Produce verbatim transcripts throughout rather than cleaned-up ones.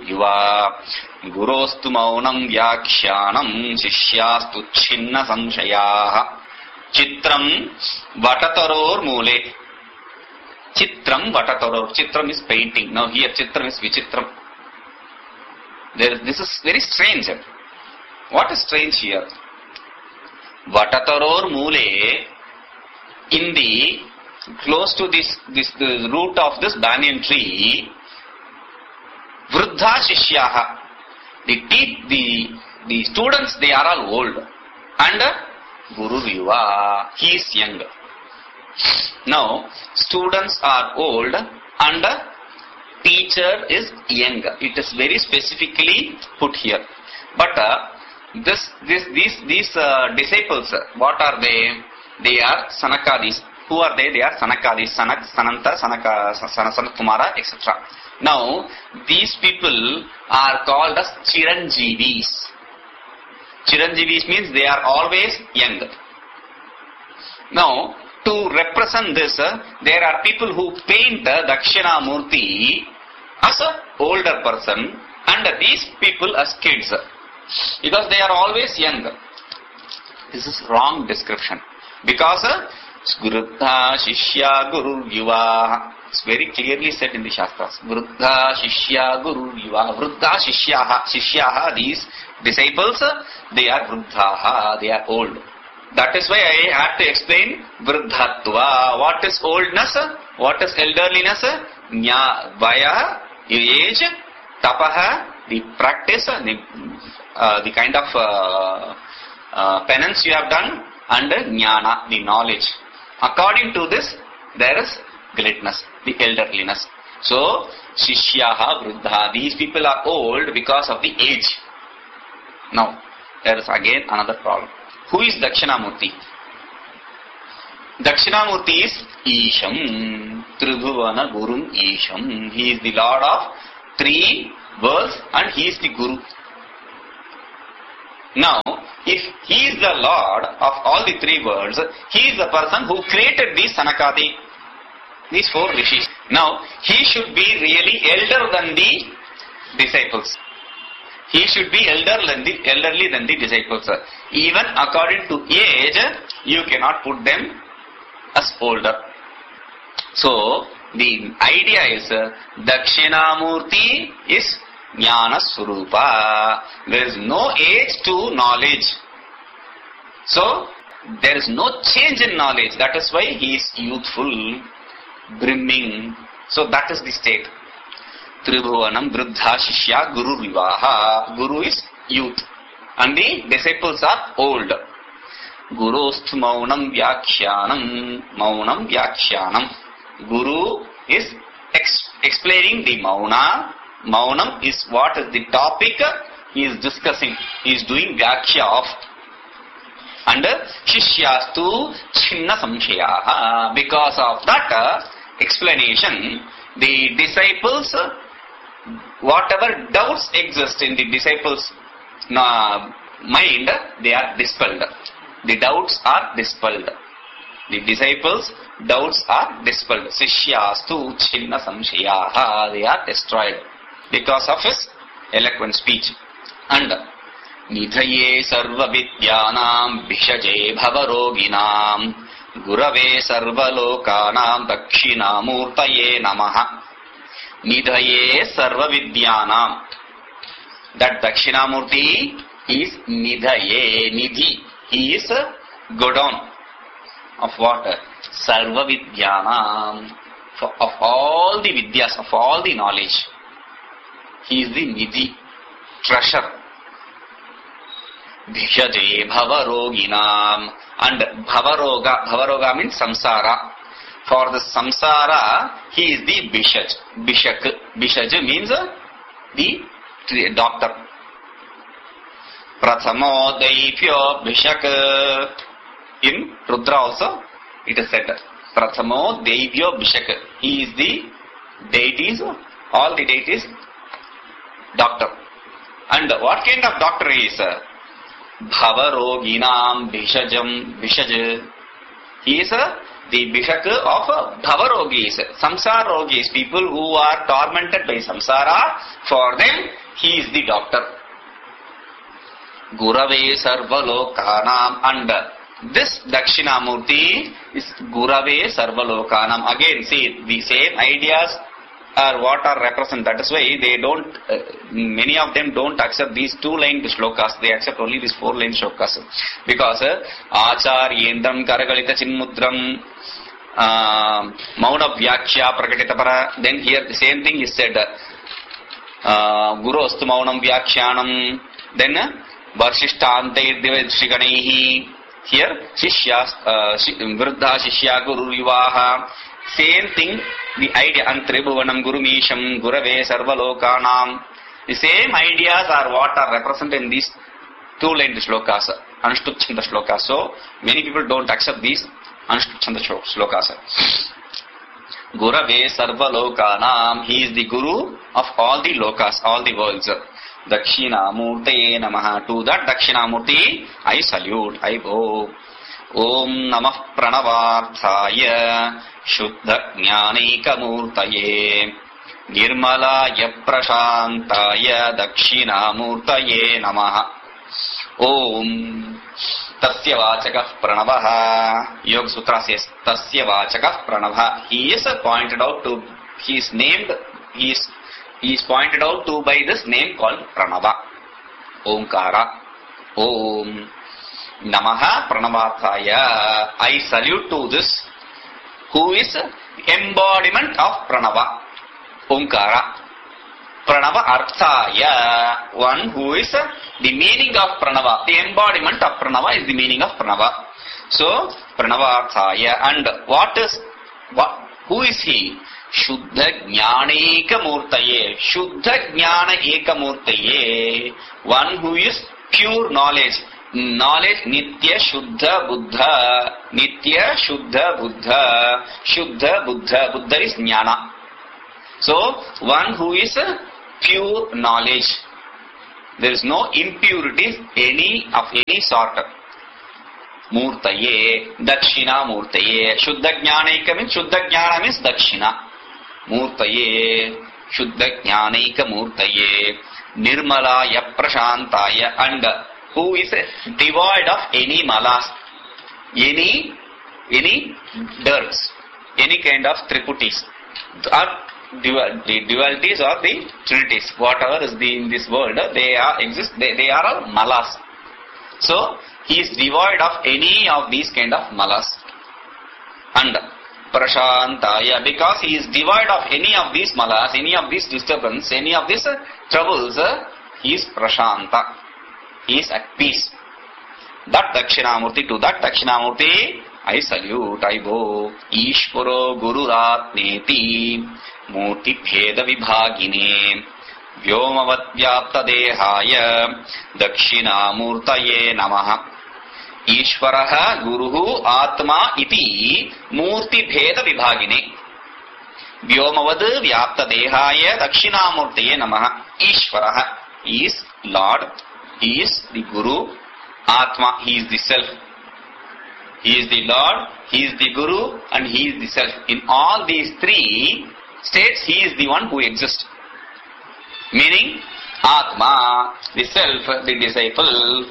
Yuva Gurostu Maunam Vyakhyanam Shishyastu Chinna Samshayaha Chitram Vatataror Mule. Chitram Vatataror. Chitram is painting. Now here Chitram is Vichitram. There, this is very strange. What is strange here? Vatataror Mule, in the close to this, this the root of this banyan tree, Vruddha Shishyaha. The teeth, the the students, they are all old, and Guru Yuva, he is young. Now students are old and teacher is young. It is very specifically put here. But uh, this this these these uh, disciples, what are they? They are Sanakadis. Who are they? They are Sanakadis, Sanak, Sananta, Sanaka, Sanat Kumara, et cetera. Now, these people are called as Chiranjeevis. Chiranjeevis means they are always young. Now, to represent this, uh, there are people who paint uh, Dakshinamurti as an older person and uh, these people as kids. Because they are always young. This is wrong description. Because uh, Vruddha Shishya Guru Yuva. It's very clearly said in the Shastras. Vruddha Shishya Guru Yuva. Vruddha Shishyaha. Shishyaha, these disciples, they are Vruddhaha. They are old. That is why I had to explain Vruddhatva. What is oldness? What is elderliness? Nya, Vaya, age, Tapaha, the practice, the, uh, the kind of uh, uh, penance you have done, and Jnana, the knowledge. According to this, there is greatness, the elderliness. So, Shishyaha Vruddha, these people are old because of the age. Now, there is again another problem. Who is Dakshinamurti? Dakshinamurti is Isham, Tribhuvana Gurum Isham. He is the Lord of three worlds and he is the Guru. Now, if he is the Lord of all the three worlds, he is the person who created these Sanakadi, these four rishis. Now, he should be really elder than the disciples. He should be elder than the, elderly than the disciples. Even according to age, you cannot put them as older. So, the idea is uh, Dakshinamurti is Jnana Swarupa. There is no age to knowledge. So, there is no change in knowledge. That is why he is youthful, brimming. So, that is the state. Tribhuvanam Vruddha Shishya Guru Vivaha. Guru is youth. And the disciples are old. Gurostu Maunam Vyakhyanam. Maunam Vyakhyanam. Guru is ex- explaining the Mauna. Maunam is what is the topic he is discussing. He is doing Vyakhya of. And Shishyastu Chinna Samshayaha. Because of that uh, explanation, the disciples, uh, whatever doubts exist in the disciples' uh, mind, they are dispelled. The doubts are dispelled. The disciples' doubts are dispelled. Shishyastu Chinna Samshayaha. They are destroyed because of his eloquent speech. And Nidhaye Sarva Vidyanam Bishaje Bhavaroginam Gurave Sarva Lokanam Dakshinamurtaye Namaha. Nidhaye Sarva Vidyanam. That Dakshinamurti is Nidhaye, Nidhi. He is a godown of what? Sarva Vidyanam. Of all the Vidyas, of all the knowledge. He is the Nidhi, treasure. Bhishaje Bhavaroginam. And Bhavaroga, Bhavaroga means samsara. For the samsara, he is the Bishaj. Bishak. Bishaj means the doctor. Prathamo Daipyo Bishak. In Rudra also, it is said. Prathamo Daipyo Bishak. He is the deities, all the deities, doctor. And what kind of doctor he is? Bhavaroginam Bhishajam Bhishaj. He is uh, the Bhishak of uh, Bhavarogis. samsara yogis, people who are tormented by samsara, for them he is the doctor. Gurave sarvalokanam, and this Dakshinamurti is Gurave sarvalokanam. Again, see, the same ideas are what are represented. That is why they don't, uh, many of them don't accept these two-line shlokas. They accept only these four-line shlokas. Because uh, Acharyendram Karagalita Chinmudram uh, Mauna Vyakshya Prakatitapara. Then here the same thing is said. Uh, Guru Astu Maunam Vyakshanam. Then uh, Varshishthante Shiganaihi. Here Shishya, uh, Vruddha Shishya Guru Vivaha. Same thing, the idea, Antribhuvanam Gurumisham Gurave Sarvalokanam. The same ideas are what are represented in these two-line shlokas, Anushtup Chanda shlokas. So, many people don't accept these Anushtup Chanda shlokas. Gurave Sarvalokanam, he is the Guru of all the lokas, all the worlds. Dakshinamurtaye Namaha. To that Dakshinamurti, I salute, I bow. Om Namah Pranavarthaya Shuddha Jnanika Murtaye Nirmalaya Prashantaya Dakshinamurtaye Namaha. Om Tasya Vachakah Pranavaha. Yoga Sutra says Tasya Vachakah Pranavaha. He is pointed out to, he is named, he is, he is pointed out to by this name called Pranava. Omkara. Om Namaha Pranavarthaya. I salute to this who is embodiment of Pranava, Omkara. Pranava Arthaya, one who is the meaning of Pranava. The embodiment of Pranava is the meaning of Pranava. So, Pranava Arthaya. And what is, what, who is he? Shuddha Jnana Eka Murtaye. Shuddha Jnana Eka Murtaye. One who is pure knowledge. Knowledge, Nitya Shuddha Buddha, Nitya Shuddha Buddha, Shuddha Buddha, Buddha is Jnana. So, one who is pure knowledge. There is no impurities any of any sort. Murtaye, Dakshina Murtaye. Shuddha Jnanaika means, Shuddha Jnana means Dakshina. Murtaye, Shuddha Jnanaika Murtaye, Nirmalaya Prashantaya, and who is devoid of any malas, any any dirts, any kind of triputis, or dual, the dualities or the trinities, whatever is the in this world, they are exist. They, they are all malas. So he is devoid of any of these kind of malas. And Prashantaya, because he is devoid of any of these malas, any of these disturbance, any of these uh, troubles, uh, he is Prashanta. He is at peace. That Dakshinamurti, to that Dakshinamurti, I salute, I bow. Ishvaro Gururatneti Murti Bheda Vibhagine Vyomavat Vyapta Dehaya Dakshinamurtaye Namaha. Ishvaraha Guruhu Atma Iti Murti Bheda Vibhagine Vyomavad Vyapta Dehaya Dakshinamurtaye Namaha. Ishvaraha is Lord. He is the Guru, Atma, he is the Self. He is the Lord, he is the Guru, and he is the Self. In all these three states, he is the one who exists. Meaning, Atma, the Self, the disciple,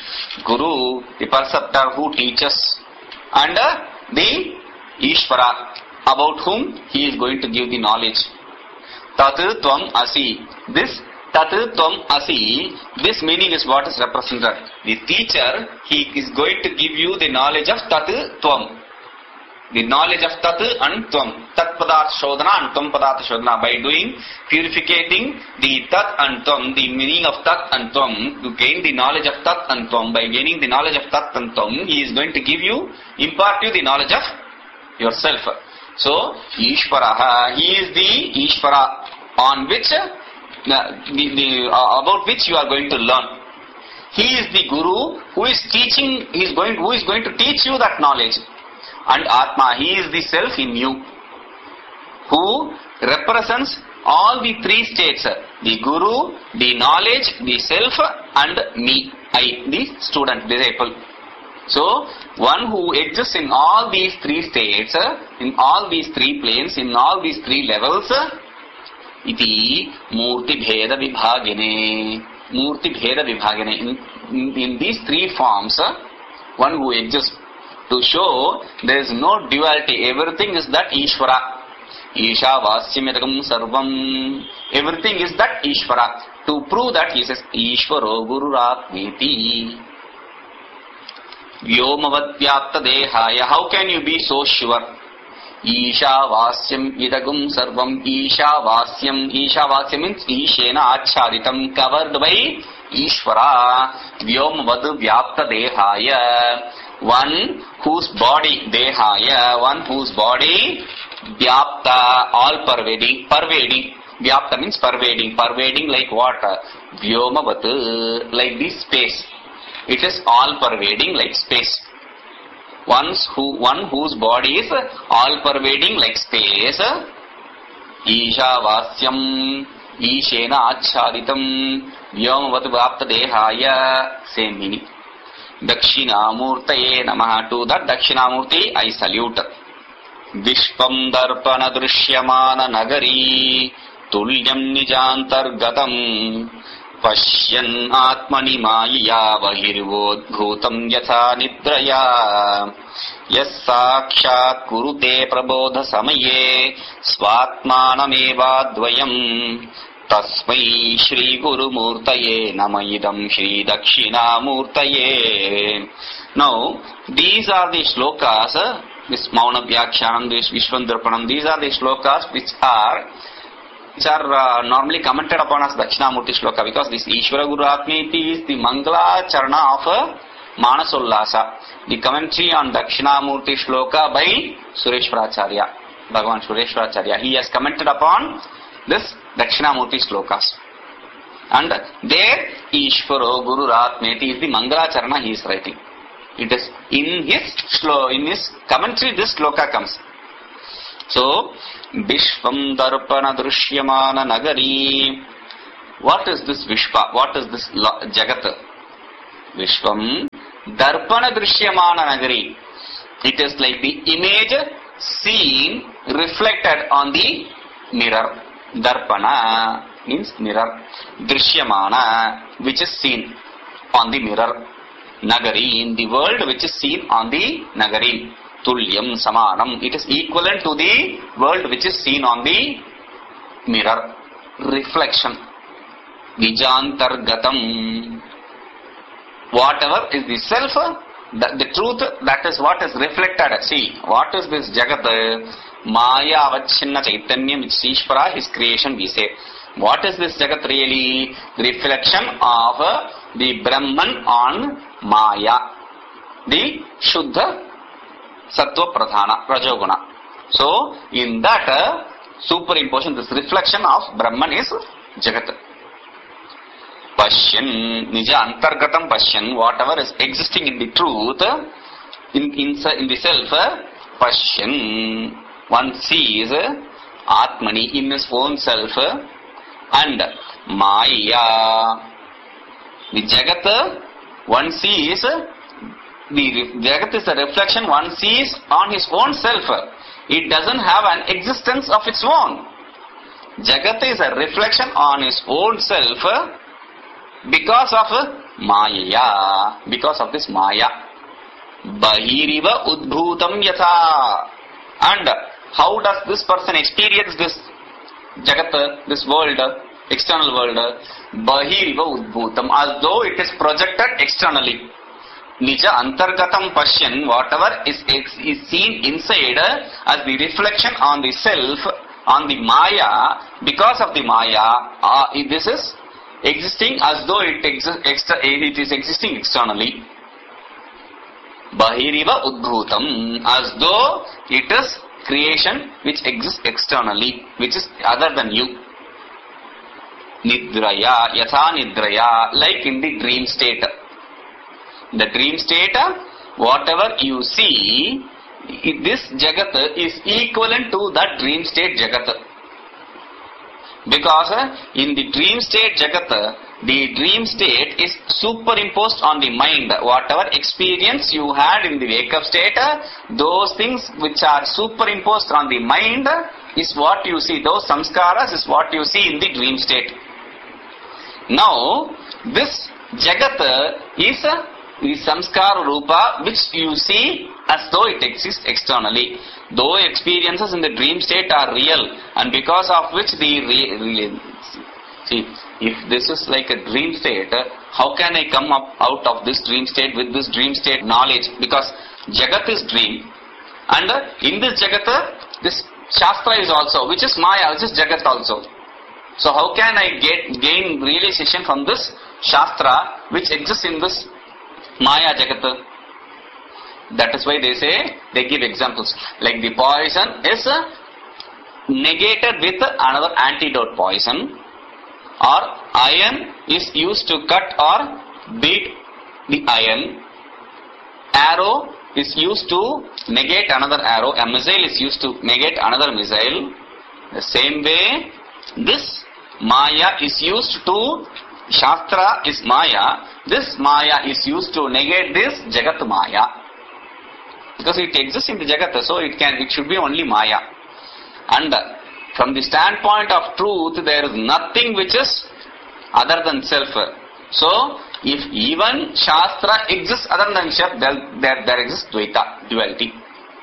Guru, the preceptor who teaches, and uh, the Ishvara, about whom he is going to give the knowledge. Tat Tvam Asi. This Tat Tvam Asi, this meaning is what is represented. The teacher, he is going to give you the knowledge of Tat Tvam. The knowledge of Tat and Tvam. Tat Padartha Shodhana and Tvam Padartha Shodhana. By doing, purificating the Tat and Tvam, the meaning of Tat and Tvam, to gain the knowledge of Tat and Tvam. By gaining the knowledge of Tat and Tvam, he is going to give you, impart you the knowledge of yourself. So, Ishvaraha, he is the Ishvara on which The, the, uh, about which you are going to learn. He is the Guru who is teaching, he is going, who is going to teach you that knowledge. And Atma, he is the Self in you, who represents all the three states, the Guru, the knowledge, the Self, and me, I, the student, disciple. So, one who exists in all these three states, in all these three planes, in all these three levels, iti murti bheda vibhagine. Murti bheda vibhagine. In, in, in these three forms, one who exists, to show there is no duality. Everything is that Ishvara. Isha vasyamyatagam sarvam. Everything is that Ishvara. To prove that he says Ishvaro Gururatmeti. Vyomavad vyapta dehaya. How can you be so sure? Isha vasyam idagum sarvam. Isha vasyam. Isha vasyam means Ishena achaditam, covered by Ishvara. Vyomavad vyapta dehaya. One whose body, dehaya, one whose body, vyapta, all pervading, pervading. Vyapta means pervading, pervading like what? Vyomavat, like this space. It is all pervading like space. Once who, one whose body is all pervading like space. Isha vasyam, ishena achaditam, vyomavat vyapta dehaya, same meaning. Dakshinamurtaye namaha. To that Dakshinamurti I salute. Vishpam darpana drishyamana nagari tulyam nijantargatam pashyan atmani maya bahirvodbhutam yatha nidraya yas sakshat kurute prabodha samaye svatmanamevadvayam tasmai Shri Guru Murtaye Namayidam Shri Dakshinamurtaye. Now, these are the shlokas, this Mauna Vyakhyanam, this Vishwandarpanam, these are the shlokas which are which are uh, normally commented upon as Dakshinamurti shloka, because this Ishvara Guru Atmeti is the Mangala Charana of uh, Manasollasa. The commentary on Dakshinamurti shloka by Sureshwaracharya, Bhagavan Sureshwaracharya. He has commented upon this Dakshinamurti slokas. And there Ishvaro Guru Ratmeti is the Mangala Charana he is writing. It is in his shlo, in his commentary this sloka comes. So, Vishvam Darpana Drishyamana Nagari. What is this Vishva? What is this Jagat? Vishvam Darpana Drishyamana Nagari. It is like the image seen reflected on the mirror. Darpana means mirror. Drishyamana, which is seen on the mirror. Nagari, in the world, which is seen on the Nagari. Tulyam Samanam, it is equivalent to the world which is seen on the mirror. Reflection. Nijantargatam. Whatever is the self, the, the truth, that is what is reflected. See, what is this Jagat? Maya Avachinna Chaitanyam, which is Ishvara, his creation, we say. What is this Jagat really? Reflection of the Brahman on Maya. The Shuddha Sattva Pradhana, Rajoguna. So, in that uh, superimposition, this reflection of Brahman is Jagat. Pashyan, Nija Antargatam Pashyan, whatever is existing in the truth, in, in, in the self, Pashyan, one sees Atmani in his own self, and Maya, the Jagat, one sees, the Jagat is a reflection one sees on his own self. It doesn't have an existence of its own. Jagat is a reflection on his own self because of Maya, because of this Maya. Bahiriva udbhutam yatha. And how does this person experience this Jagat, this world, external world? Bahiriva udbhutam, as though it is projected externally. Nija Antargatam Pashyan, whatever is, is seen inside as the reflection on the self, on the Maya, because of the Maya, uh, this is existing as though it, exi- extra, it is existing externally. Bahiriva Udbhutam, as though it is creation which exists externally, which is other than you. Nidraya, Yatha Nidraya, like in the dream state. The dream state, whatever you see, this Jagat is equivalent to that dream state Jagat. Because in the dream state Jagat, the dream state is superimposed on the mind. Whatever experience you had in the wake-up state, those things which are superimposed on the mind is what you see. Those samskaras is what you see in the dream state. Now, this Jagat is the samskara rupa which you see as though it exists externally. Though experiences in the dream state are real, and because of which the re- re- see, if this is like a dream state, how can I come up out of this dream state with this dream state knowledge? Because Jagat is dream, and in this Jagat, this Shastra is also, which is Maya, which is Jagat also. So how can I get gain realization from this Shastra which exists in this Maya Jagat? That is why they say, they give examples. Like the poison is negated with another antidote poison, or iron is used to cut or beat the iron. Arrow is used to negate another arrow. A missile is used to negate another missile. The same way, this Maya is used to, Shastra is Maya, this Maya is used to negate this Jagat Maya. Because it exists in the Jagat, so it can, it should be only Maya. And from the standpoint of truth, there is nothing which is other than self. So, if even Shastra exists other than self, there, there, there exists Dvaita, duality.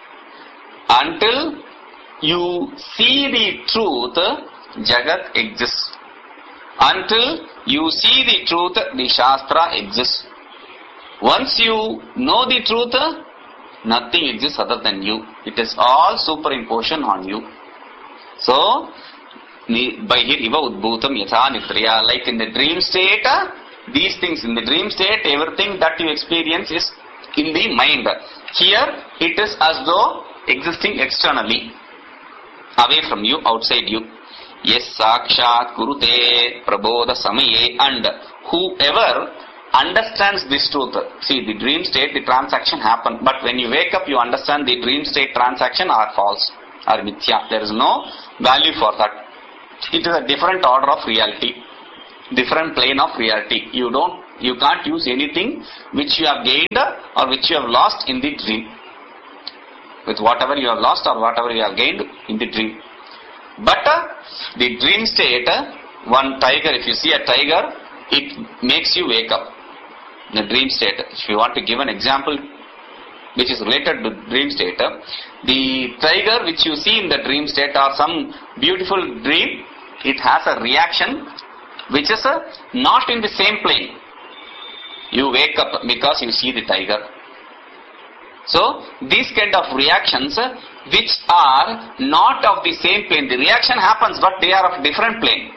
Until you see the truth, Jagat exists. Until you see the truth, the Shastra exists. Once you know the truth, nothing exists other than you. It is all superimposition on you. So, Bahir iva udbhutam yatha nitriya. Like in the dream state, these things in the dream state, everything that you experience is in the mind. Here, it is as though existing externally, away from you, outside you. Yes, sakshat kurute prabodha samaye. And whoever understands this truth. See, the dream state, the transaction happened, but when you wake up, you understand the dream state transaction are false, are mithya. There is no value for that. It is a different order of reality, different plane of reality. You don't, you can't use anything which you have gained or which you have lost in the dream. With whatever you have lost or whatever you have gained in the dream. But uh, the dream state, uh, one tiger, if you see a tiger, it makes you wake up. The dream state. If you want to give an example which is related to dream state, the tiger which you see in the dream state or some beautiful dream, it has a reaction which is uh, not in the same plane. You wake up because you see the tiger. So, these kind of reactions uh, which are not of the same plane. The reaction happens, but they are of different plane.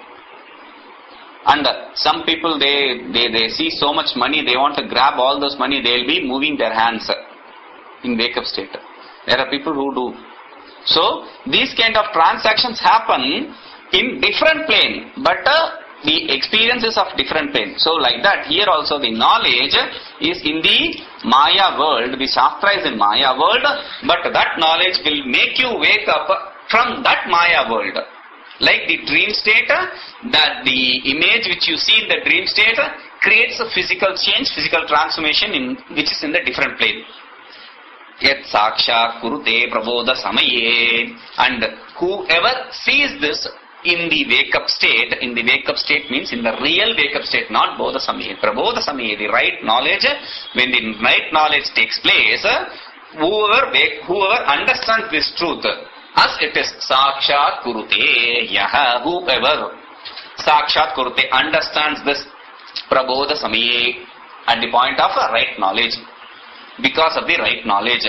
And uh, some people, they, they, they see so much money, they want to grab all those money, they will be moving their hands uh, in wake-up state. There are people who do. So, these kind of transactions happen in different plane, but uh, the experience is of different plane. So, like that, here also the knowledge is in the Maya world, the Shastra is in Maya world, but that knowledge will make you wake up from that Maya world. Like the dream state, that the image which you see in the dream state creates a physical change, physical transformation in which is in the different plane. Yat sakshat kurute prabodha samaye. And whoever sees this in the wake-up state, in the wake-up state means in the real wake-up state, not bodha samaye. Prabodha samaye, the right knowledge, when the right knowledge takes place, whoever, wake, whoever understands this truth, as it is sakshat kurute yaha, whoever sakshat kurute understands this prabodha samaye at the point of a right knowledge, because of the right knowledge.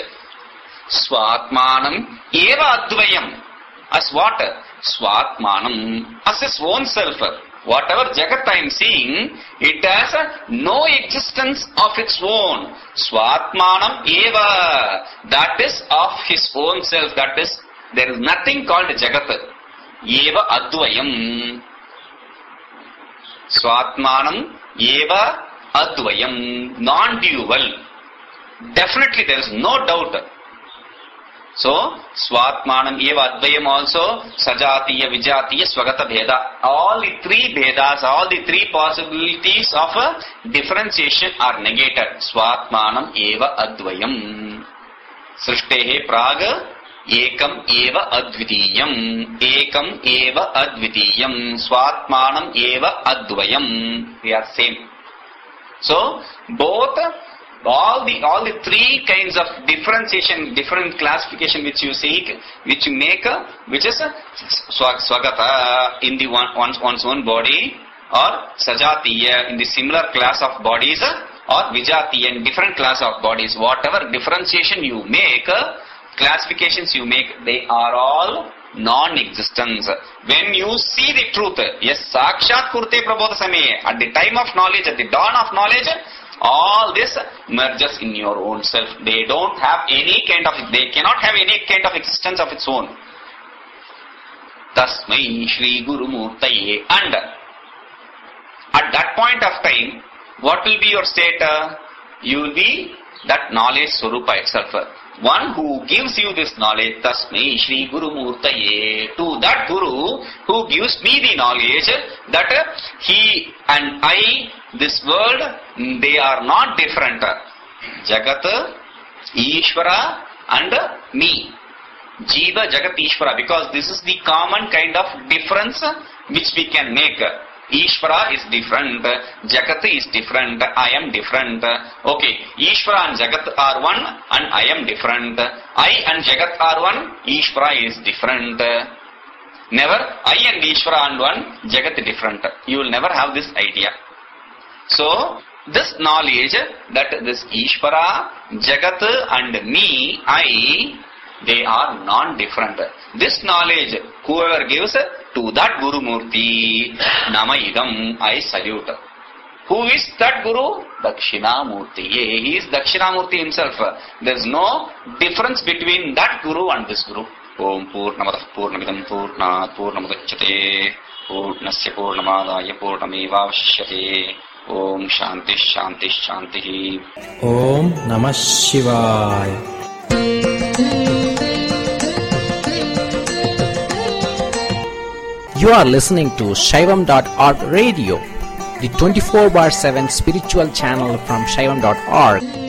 Swatmanam eva advayam. As what? Swatmanam. As his own self. Whatever Jagat I am seeing, it has no existence of its own. Swatmanam eva. That is of his own self. That is, there is nothing called Jagat. Eva advayam. Swatmanam eva advayam. Non-dual. Definitely there is no doubt. So, Swatmanam eva advayam also, Sajatiya, Vijatiya, Swagata Bheda. All the three Bhedas, all the three possibilities of a differentiation are negated. Swatmanam eva advayam. Srishtehe praga, Ekam eva advitiyam. Ekam eva advitiyam. Swatmanam eva advayam. They are same. So, both all the all the three kinds of differentiation, different classification which you seek, which you make, which is swagata in the one, one's, one's own body, or sajatiya in the similar class of bodies, or vijatiya in different class of bodies. Whatever differentiation you make, classifications you make, they are all non-existence. When you see the truth, yes, sakshat kurte prabodha samaye, at the time of knowledge, at the dawn of knowledge, all this merges in your own self. They don't have any kind of, they cannot have any kind of existence of its own. Tasmai Shri Guru Murtaye. And at that point of time, what will be your state? You will be that knowledge Swarupa itself. One who gives you this knowledge, Tasmai Shri Guru Murtaye, to that Guru who gives me the knowledge that he and I, this world, they are not different. Jagat, Ishvara and me. Jiva, Jagat, Ishvara, because this is the common kind of difference which we can make. Ishvara is different, Jagat is different, I am different. Okay, Ishvara and Jagat are one and I am different. I and Jagat are one, Ishvara is different. Never I and Ishvara and one, Jagat different. You will never have this idea. So, this knowledge that this Ishvara, Jagat and me, I, they are non-different. This knowledge, whoever gives to that Guru Murti, Nama Idam, I salute. Who is that Guru? Dakshinamurti. He is Dakshinamurti himself. There is no difference between that Guru and this Guru. Om Purnamadah Purnamidam Purnat Purnamudachyate Purnasya Purnamadaya Purnamevavashyate. Om Shanti Shanti Shanti. Om Namah Shivaya. You are listening to Shaivam dot org radio, the twenty-four bar seven spiritual channel from Shaivam dot org.